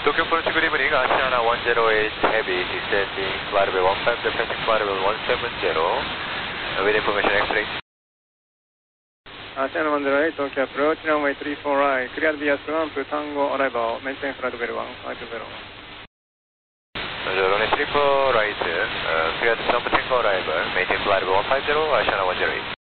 Tokyo Approach, good evening. Asiana 108 Heavy, descending flight level 15, departing flight level 170. With information X-ray. Asiana 108, Tokyo Approach, runway 34 right, cleared via ramp, Tango arrival, maintain flight level 150. Runway 34 right, cleared ramp, Tango arrival, maintain flight level 150, Asiana 108.